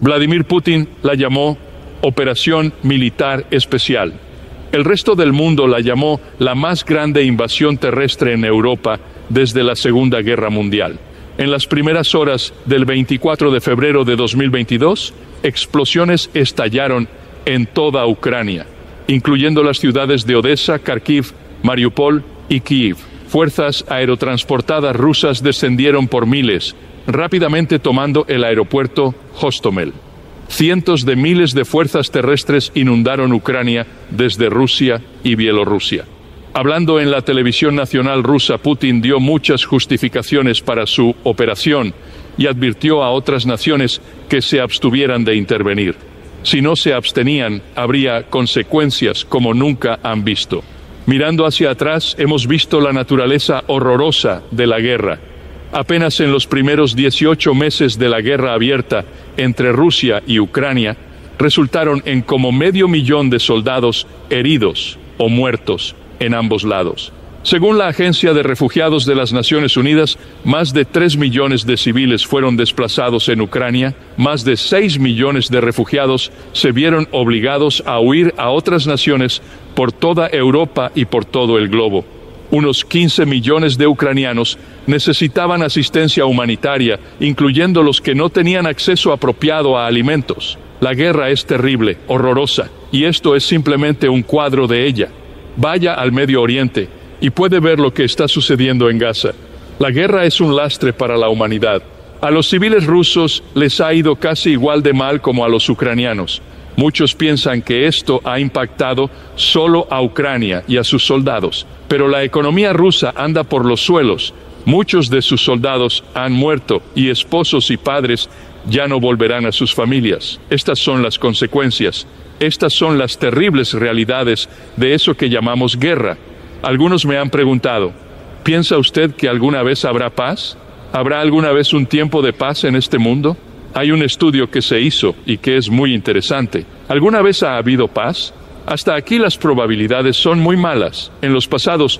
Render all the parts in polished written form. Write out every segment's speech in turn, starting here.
Vladimir Putin la llamó Operación Militar Especial. El resto del mundo la llamó la más grande invasión terrestre en Europa desde la Segunda Guerra Mundial. En las primeras horas del 24 de febrero de 2022, explosiones estallaron en toda Ucrania, incluyendo las ciudades de Odessa, Kharkiv, Mariupol y Kiev. Fuerzas aerotransportadas rusas descendieron por miles, rápidamente tomando el aeropuerto Hostomel. Cientos de miles de fuerzas terrestres inundaron Ucrania desde Rusia y Bielorrusia. Hablando en la televisión nacional rusa, Putin dio muchas justificaciones para su operación y advirtió a otras naciones que se abstuvieran de intervenir. Si no se abstenían, habría consecuencias como nunca han visto. Mirando hacia atrás, hemos visto la naturaleza horrorosa de la guerra. Apenas en los primeros 18 meses de la guerra abierta entre Rusia y Ucrania, resultaron en como 500,000 de soldados heridos o muertos en ambos lados. Según la Agencia de Refugiados de las Naciones Unidas, más de 3 millones de civiles fueron desplazados en Ucrania, más de 6 millones de refugiados se vieron obligados a huir a otras naciones por toda Europa y por todo el globo. Unos 15 millones de ucranianos necesitaban asistencia humanitaria, incluyendo los que no tenían acceso apropiado a alimentos. La guerra es terrible, horrorosa, y esto es simplemente un cuadro de ella. Vaya al Medio Oriente y puede ver lo que está sucediendo en Gaza. La guerra es un lastre para la humanidad. A los civiles rusos les ha ido casi igual de mal como a los ucranianos. Muchos piensan que esto ha impactado solo a Ucrania y a sus soldados, pero la economía rusa anda por los suelos. Muchos de sus soldados han muerto y esposos y padres ya no volverán a sus familias. Estas son las consecuencias. Estas son las terribles realidades de eso que llamamos guerra. Algunos me han preguntado, ¿piensa usted que alguna vez habrá paz? ¿Habrá alguna vez un tiempo de paz en este mundo? Hay un estudio que se hizo y que es muy interesante. ¿Alguna vez ha habido paz? Hasta aquí las probabilidades son muy malas. En los pasados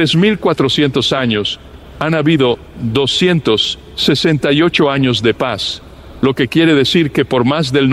3.400 años han habido 268 años de paz, lo que quiere decir que por más del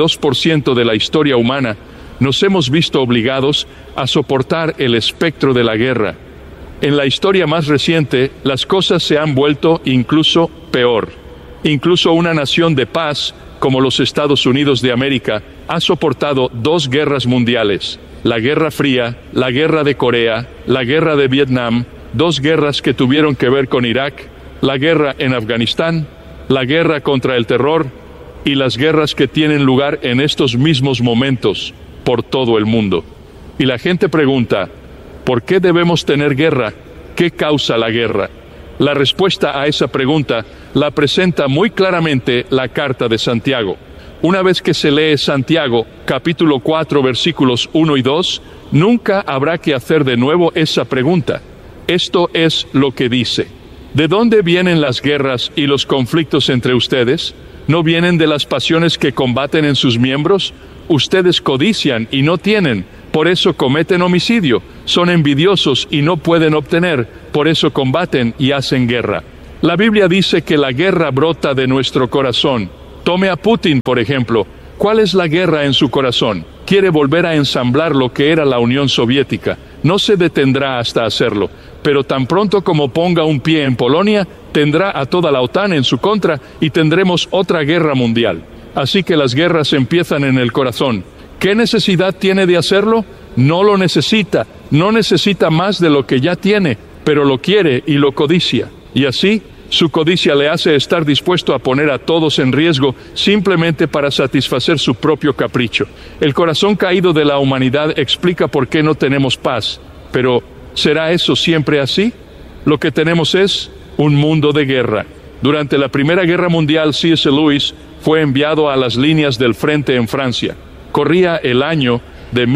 92% de la historia humana nos hemos visto obligados a soportar el espectro de la guerra. En la historia más reciente, las cosas se han vuelto incluso peor. Incluso una nación de paz, como los Estados Unidos de América, ha soportado 2 guerras mundiales: la Guerra Fría, la Guerra de Corea, la Guerra de Vietnam, 2 guerras que tuvieron que ver con Irak, la guerra en Afganistán, la guerra contra el terror y las guerras que tienen lugar en estos mismos momentos por todo el mundo. Y la gente pregunta, ¿por qué debemos tener guerra? ¿Qué causa la guerra? La respuesta a esa pregunta la presenta muy claramente la carta de Santiago. Una vez que se lee Santiago, capítulo 4, versículos 1 y 2, nunca habrá que hacer de nuevo esa pregunta. Esto es lo que dice: ¿de dónde vienen las guerras y los conflictos entre ustedes? ¿No vienen de las pasiones que combaten en sus miembros? Ustedes codician y no tienen, por eso cometen homicidio. Son envidiosos y no pueden obtener, por eso combaten y hacen guerra. La Biblia dice que la guerra brota de nuestro corazón. Tome a Putin, por ejemplo. ¿Cuál es la guerra en su corazón? Quiere volver a ensamblar lo que era la Unión Soviética. No se detendrá hasta hacerlo, pero tan pronto como ponga un pie en Polonia, tendrá a toda la OTAN en su contra y tendremos otra guerra mundial. Así que las guerras empiezan en el corazón. ¿Qué necesidad tiene de hacerlo? No lo necesita, no necesita más de lo que ya tiene, pero lo quiere y lo codicia. Y así, su codicia le hace estar dispuesto a poner a todos en riesgo simplemente para satisfacer su propio capricho. El corazón caído de la humanidad explica por qué no tenemos paz. Pero, ¿será eso siempre así? Lo que tenemos es un mundo de guerra. Durante la Primera Guerra Mundial, C.S. Lewis fue enviado a las líneas del frente en Francia. Corría el año de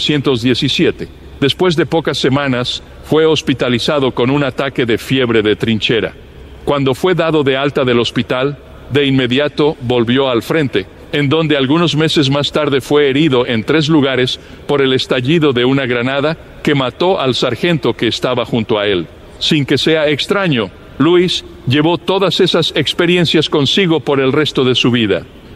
1917. Después de pocas semanas, fue hospitalizado con un ataque de fiebre de trinchera. Cuando fue dado de alta del hospital, de inmediato volvió al frente, en donde algunos meses más tarde fue herido en 3 lugares por el estallido de una granada que mató al sargento que estaba junto a él. Sin que sea extraño, Luis llevó todas esas experiencias consigo por el resto de su vida.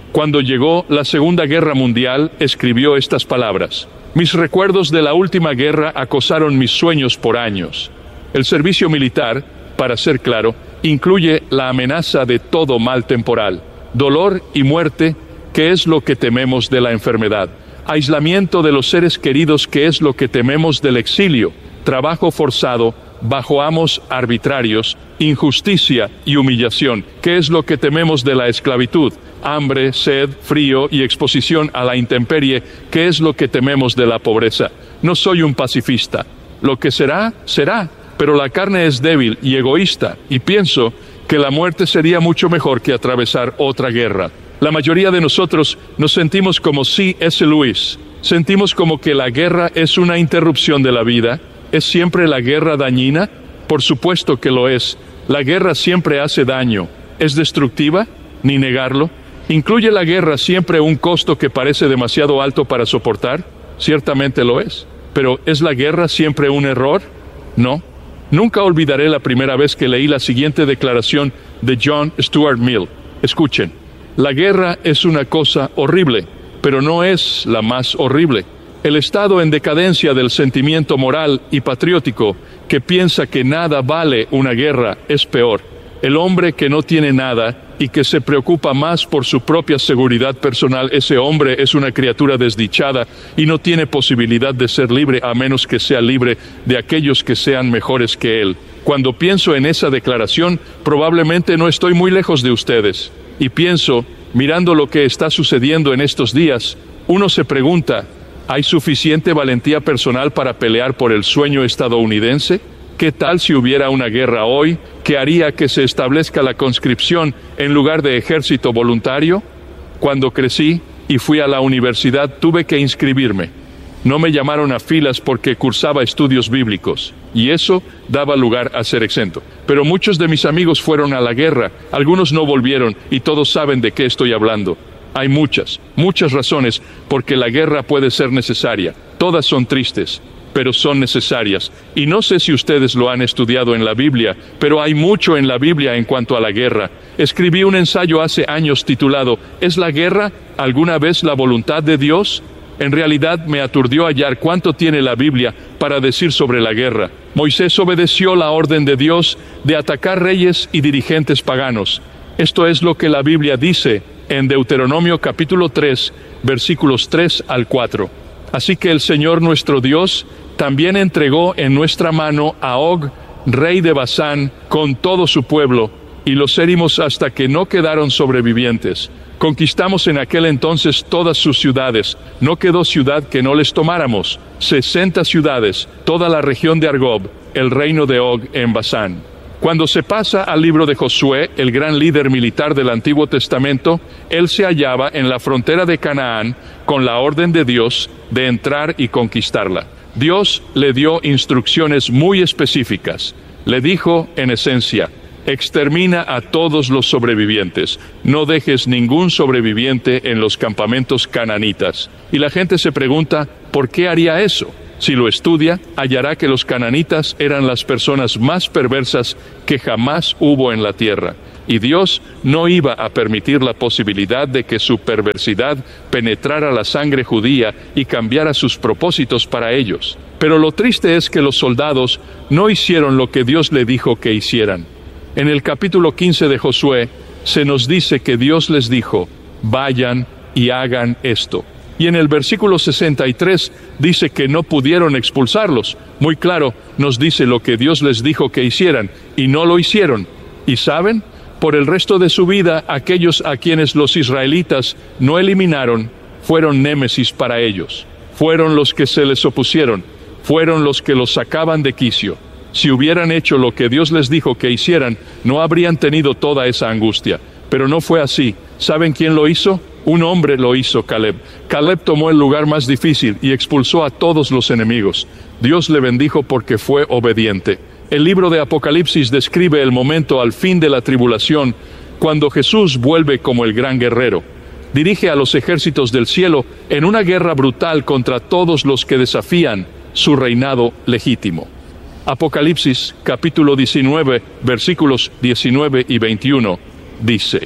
Cuando llegó la Segunda Guerra Mundial, escribió estas palabras: mis recuerdos de la última guerra acosaron mis sueños por años. El servicio militar, para ser claro, incluye la amenaza de todo mal temporal, dolor y muerte, que es lo que tememos de la enfermedad, aislamiento de los seres queridos, que es lo que tememos del exilio, trabajo forzado bajo amos arbitrarios, injusticia y humillación, que es lo que tememos de la esclavitud, hambre, sed, frío y exposición a la intemperie, que es lo que tememos de la pobreza. No soy un pacifista. Lo que será, será, pero la carne es débil y egoísta, y pienso que la muerte sería mucho mejor que atravesar otra guerra. La mayoría de nosotros nos sentimos como C.S. Lewis. Sentimos como que la guerra es una interrupción de la vida. ¿Es siempre la guerra dañina? Por supuesto que lo es. La guerra siempre hace daño. ¿Es destructiva? Ni negarlo. ¿Incluye la guerra siempre un costo que parece demasiado alto para soportar? Ciertamente lo es. ¿Pero es la guerra siempre un error? No. Nunca olvidaré la primera vez que leí la siguiente declaración de John Stuart Mill. Escuchen. La guerra es una cosa horrible, pero no es la más horrible. El estado en decadencia del sentimiento moral y patriótico que piensa que nada vale una guerra es peor. El hombre que no tiene nada y que se preocupa más por su propia seguridad personal, ese hombre es una criatura desdichada y no tiene posibilidad de ser libre a menos que sea libre de aquellos que sean mejores que él. Cuando pienso en esa declaración, probablemente no estoy muy lejos de ustedes. Y pienso, mirando lo que está sucediendo en estos días, uno se pregunta, ¿hay suficiente valentía personal para pelear por el sueño estadounidense? ¿Qué tal si hubiera una guerra hoy que haría que se establezca la conscripción en lugar de ejército voluntario? Cuando crecí y fui a la universidad, tuve que inscribirme. No me llamaron a filas porque cursaba estudios bíblicos, y eso daba lugar a ser exento. Pero muchos de mis amigos fueron a la guerra, algunos no volvieron, y todos saben de qué estoy hablando. Hay muchas razones porque la guerra puede ser necesaria. Todas son tristes, pero son necesarias. Y no sé si ustedes lo han estudiado en la Biblia, pero hay mucho en la Biblia en cuanto a la guerra. Escribí un ensayo hace años titulado ¿Es la guerra alguna vez la voluntad de Dios? En realidad me aturdió hallar cuánto tiene la Biblia para decir sobre la guerra. Moisés obedeció la orden de Dios de atacar reyes y dirigentes paganos. Esto es lo que la Biblia dice en Deuteronomio capítulo 3, versículos 3 al 4. Así que el Señor nuestro Dios también entregó en nuestra mano a Og, rey de Basán, con todo su pueblo, y los herimos hasta que no quedaron sobrevivientes. Conquistamos en aquel entonces todas sus ciudades. No quedó ciudad que no les tomáramos. 60 ciudades, toda la región de Argob, el reino de Og en Basán. Cuando se pasa al libro de Josué, el gran líder militar del Antiguo Testamento, él se hallaba en la frontera de Canaán con la orden de Dios de entrar y conquistarla. Dios le dio instrucciones muy específicas. Le dijo, en esencia, extermina a todos los sobrevivientes. No dejes ningún sobreviviente en los campamentos cananitas. Y la gente se pregunta, ¿por qué haría eso? Si lo estudia, hallará que los cananitas eran las personas más perversas que jamás hubo en la tierra. Y Dios no iba a permitir la posibilidad de que su perversidad penetrara la sangre judía y cambiara sus propósitos para ellos. Pero lo triste es que los soldados no hicieron lo que Dios le dijo que hicieran. En el capítulo 15 de Josué, se nos dice que Dios les dijo, vayan y hagan esto. Y en el versículo 63 dice que no pudieron expulsarlos. Muy claro, nos dice lo que Dios les dijo que hicieran, y no lo hicieron. ¿Y saben? Por el resto de su vida, aquellos a quienes los israelitas no eliminaron, fueron némesis para ellos. Fueron los que se les opusieron, fueron los que los sacaban de quicio. Si hubieran hecho lo que Dios les dijo que hicieran, no habrían tenido toda esa angustia. Pero no fue así. ¿Saben quién lo hizo? Un hombre lo hizo, Caleb. Caleb tomó el lugar más difícil y expulsó a todos los enemigos. Dios le bendijo porque fue obediente. El libro de Apocalipsis describe el momento al fin de la tribulación, cuando Jesús vuelve como el gran guerrero. Dirige a los ejércitos del cielo en una guerra brutal contra todos los que desafían su reinado legítimo. Apocalipsis capítulo 19, versículos 19 y 21, dice: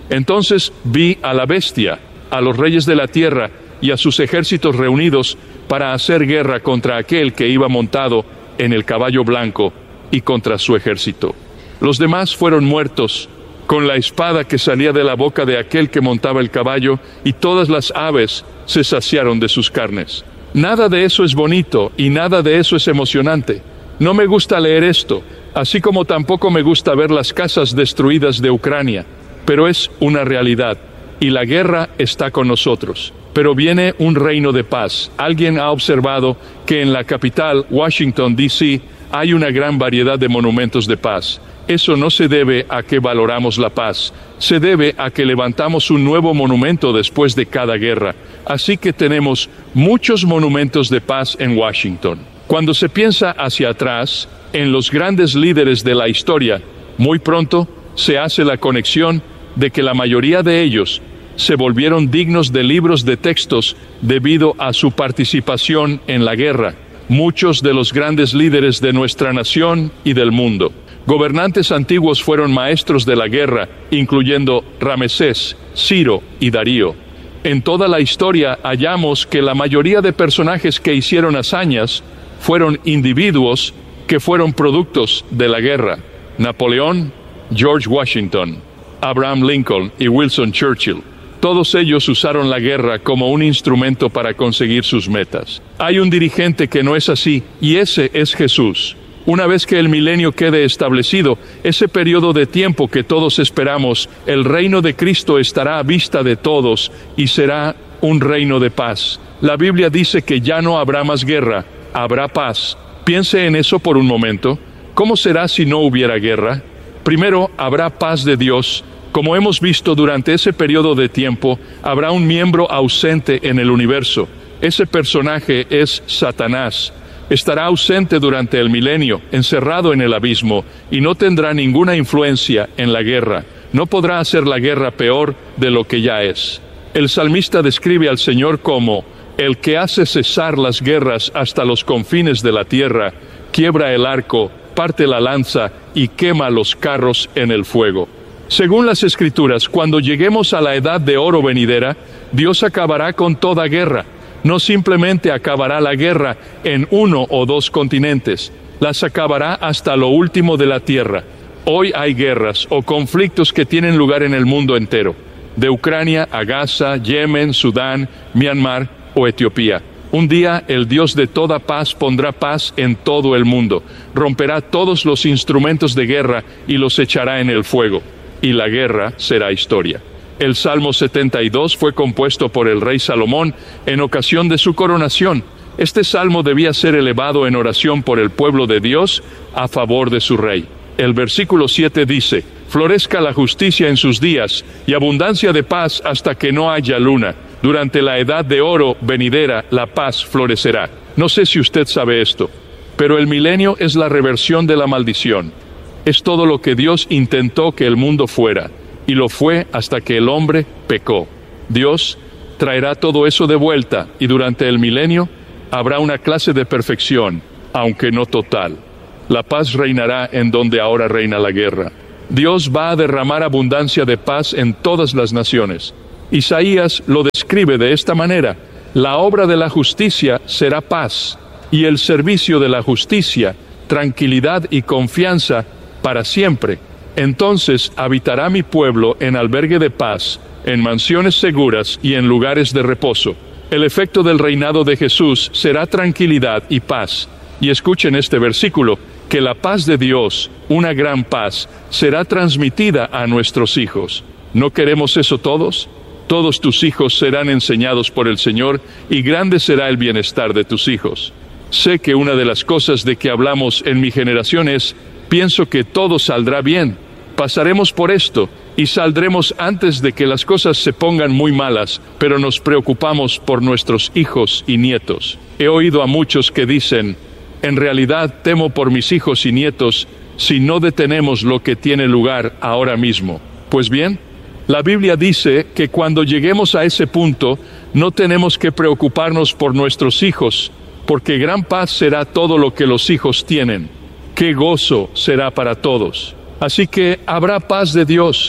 Entonces vi a la bestia, a los reyes de la tierra y a sus ejércitos reunidos para hacer guerra contra aquel que iba montado en el caballo blanco y contra su ejército. Los demás fueron muertos con la espada que salía de la boca de aquel que montaba el caballo, y todas las aves se saciaron de sus carnes. Nada de eso es bonito y nada de eso es emocionante. No me gusta leer esto, así como tampoco me gusta ver las casas destruidas de Ucrania, pero es una realidad, y la guerra está con nosotros. Pero viene un reino de paz. Alguien ha observado que en la capital, Washington, D.C., hay una gran variedad de monumentos de paz. Eso no se debe a que valoramos la paz, se debe a que levantamos un nuevo monumento después de cada guerra. Así que tenemos muchos monumentos de paz en Washington. Cuando se piensa hacia atrás, en los grandes líderes de la historia, muy pronto se hace la conexión de que la mayoría de ellos se volvieron dignos de libros de textos debido a su participación en la guerra. Muchos de los grandes líderes de nuestra nación y del mundo. Gobernantes antiguos fueron maestros de la guerra, incluyendo Ramsés, Ciro y Darío. En toda la historia hallamos que la mayoría de personajes que hicieron hazañas fueron individuos que fueron productos de la guerra. Napoleón, George Washington, Abraham Lincoln y Winston Churchill. Todos ellos usaron la guerra como un instrumento para conseguir sus metas. Hay un dirigente que no es así, y ese es Jesús. Una vez que el milenio quede establecido, ese periodo de tiempo que todos esperamos, el reino de Cristo estará a vista de todos y será un reino de paz. La Biblia dice que ya no habrá más guerra, habrá paz. Piense en eso por un momento. ¿Cómo será si no hubiera guerra? Primero, habrá paz de Dios. Como hemos visto durante ese periodo de tiempo, habrá un miembro ausente en el universo. Ese personaje es Satanás. Estará ausente durante el milenio, encerrado en el abismo, y no tendrá ninguna influencia en la guerra. No podrá hacer la guerra peor de lo que ya es. El salmista describe al Señor como el que hace cesar las guerras hasta los confines de la tierra, quiebra el arco, parte la lanza y quema los carros en el fuego. Según las Escrituras, cuando lleguemos a la edad de oro venidera, Dios acabará con toda guerra. No simplemente acabará la guerra en uno o dos continentes, las acabará hasta lo último de la tierra. Hoy hay guerras o conflictos que tienen lugar en el mundo entero, de Ucrania a Gaza, Yemen, Sudán, Myanmar o Etiopía. Un día el Dios de toda paz pondrá paz en todo el mundo, romperá todos los instrumentos de guerra y los echará en el fuego, y la guerra será historia. El Salmo 72 fue compuesto por el rey Salomón en ocasión de su coronación. Este salmo debía ser elevado en oración por el pueblo de Dios a favor de su rey. El versículo 7 dice: florezca la justicia en sus días y abundancia de paz hasta que no haya luna. Durante la edad de oro venidera la paz florecerá. No sé si usted sabe esto, pero el milenio es la reversión de la maldición. Es todo lo que Dios intentó que el mundo fuera. Y lo fue hasta que el hombre pecó. Dios traerá todo eso de vuelta y durante el milenio habrá una clase de perfección, aunque no total. La paz reinará en donde ahora reina la guerra. Dios va a derramar abundancia de paz en todas las naciones. Isaías lo describe de esta manera: la obra de la justicia será paz, y el servicio de la justicia, tranquilidad y confianza para siempre. Entonces habitará mi pueblo en albergue de paz, en mansiones seguras y en lugares de reposo. El efecto del reinado de Jesús será tranquilidad y paz. Y escuchen este versículo, que la paz de Dios, una gran paz, será transmitida a nuestros hijos. ¿No queremos eso todos? Todos tus hijos serán enseñados por el Señor y grande será el bienestar de tus hijos. Sé que una de las cosas de que hablamos en mi generación es: pienso que todo saldrá bien. Pasaremos por esto y saldremos antes de que las cosas se pongan muy malas, pero nos preocupamos por nuestros hijos y nietos. He oído a muchos que dicen: en realidad temo por mis hijos y nietos si no detenemos lo que tiene lugar ahora mismo. Pues bien, la Biblia dice que cuando lleguemos a ese punto, no tenemos que preocuparnos por nuestros hijos, porque gran paz será todo lo que los hijos tienen. ¡Qué gozo será para todos! Así que habrá paz de Dios.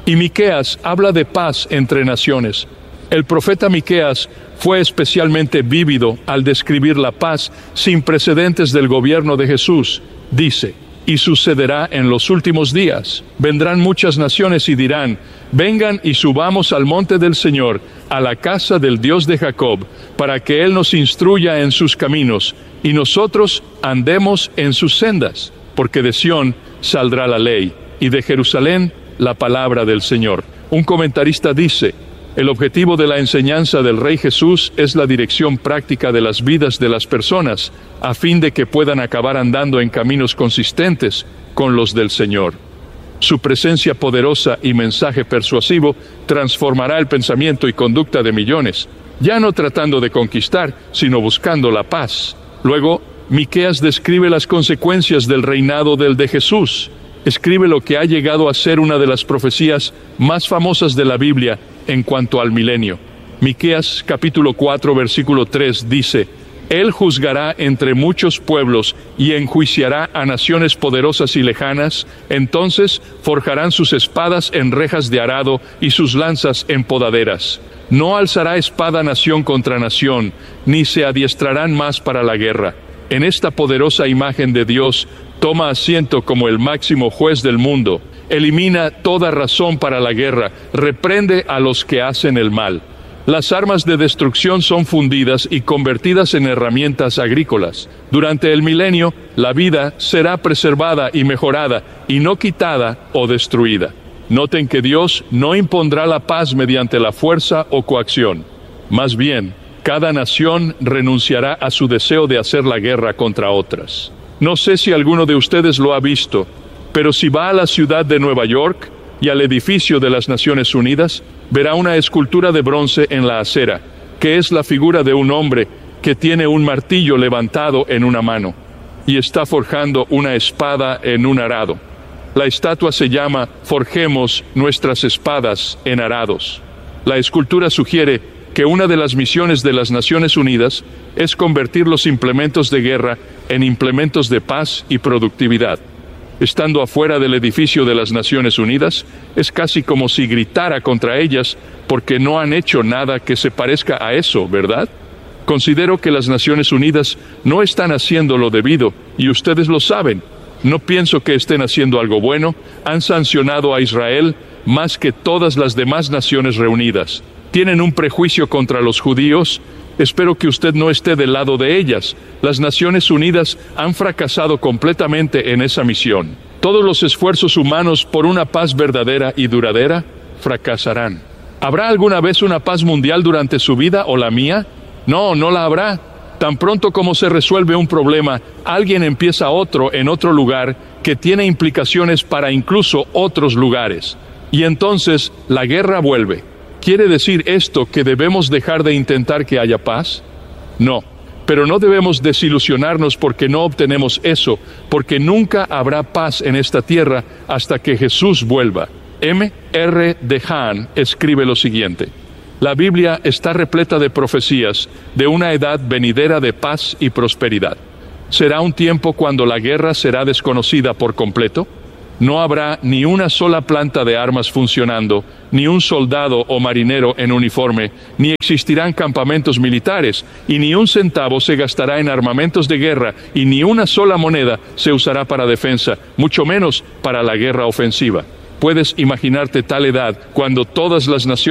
Y Miqueas habla de paz entre naciones. El profeta Miqueas fue especialmente vívido al describir la paz sin precedentes del gobierno de Jesús. Dice: y sucederá en los últimos días. Vendrán muchas naciones y dirán: vengan y subamos al monte del Señor, a la casa del Dios de Jacob, para que Él nos instruya en sus caminos, y nosotros andemos en sus sendas. Porque de Sión saldrá la ley, y de Jerusalén la palabra del Señor. Un comentarista dice: el objetivo de la enseñanza del Rey Jesús es la dirección práctica de las vidas de las personas, a fin de que puedan acabar andando en caminos consistentes con los del Señor. Su presencia poderosa y mensaje persuasivo transformará el pensamiento y conducta de millones, ya no tratando de conquistar, sino buscando la paz. Luego, Miqueas describe las consecuencias del reinado del de Jesús. Escribe lo que ha llegado a ser una de las profecías más famosas de la Biblia en cuanto al milenio. Miqueas capítulo 4 versículo 3 dice: Él juzgará entre muchos pueblos y enjuiciará a naciones poderosas y lejanas. Entonces forjarán sus espadas en rejas de arado y sus lanzas en podaderas. No alzará espada nación contra nación, ni se adiestrarán más para la guerra. En esta poderosa imagen de Dios toma asiento como el máximo juez del mundo, elimina toda razón para la guerra, reprende a los que hacen el mal. Las armas de destrucción son fundidas y convertidas en herramientas agrícolas. Durante el milenio, la vida será preservada y mejorada, y no quitada o destruida. Noten que Dios no impondrá la paz mediante la fuerza o coacción. Más bien, cada nación renunciará a su deseo de hacer la guerra contra otras. No sé si alguno de ustedes lo ha visto, pero si va a la ciudad de Nueva York y al edificio de las Naciones Unidas, verá una escultura de bronce en la acera, que es la figura de un hombre que tiene un martillo levantado en una mano y está forjando una espada en un arado. La estatua se llama Forjemos nuestras espadas en arados. La escultura sugiere que una de las misiones de las Naciones Unidas es convertir los implementos de guerra en implementos de paz y productividad. Estando afuera del edificio de las Naciones Unidas, es casi como si gritara contra ellas porque no han hecho nada que se parezca a eso, ¿verdad? Considero que las Naciones Unidas no están haciendo lo debido, y ustedes lo saben. No pienso que estén haciendo algo bueno. Han sancionado a Israel más que todas las demás naciones reunidas. Tienen un prejuicio contra los judíos. Espero que usted no esté del lado de ellas. Las Naciones Unidas han fracasado completamente en esa misión. Todos los esfuerzos humanos por una paz verdadera y duradera fracasarán. ¿Habrá alguna vez una paz mundial durante su vida o la mía? No, no la habrá. Tan pronto como se resuelve un problema, alguien empieza otro en otro lugar que tiene implicaciones para incluso otros lugares. Y entonces la guerra vuelve. ¿Quiere decir esto que debemos dejar de intentar que haya paz? No, pero no debemos desilusionarnos porque no obtenemos eso, porque nunca habrá paz en esta tierra hasta que Jesús vuelva. M. R. DeHaan escribe lo siguiente: la Biblia está repleta de profecías de una edad venidera de paz y prosperidad. ¿Será un tiempo cuando la guerra será desconocida por completo? No habrá ni una sola planta de armas funcionando, ni un soldado o marinero en uniforme, ni existirán campamentos militares, y ni un centavo se gastará en armamentos de guerra, y ni una sola moneda se usará para defensa, mucho menos para la guerra ofensiva. ¿Puedes imaginarte tal edad cuando todas las naciones